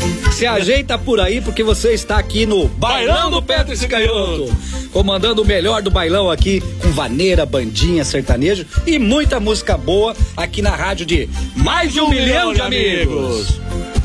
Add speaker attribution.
Speaker 1: Se ajeita por aí porque você está aqui no Bailão do Petri e Canhoto, comandando o melhor do bailão aqui, com vaneira, bandinha, sertanejo e muita música boa aqui na rádio de mais de 1 milhão de amigos.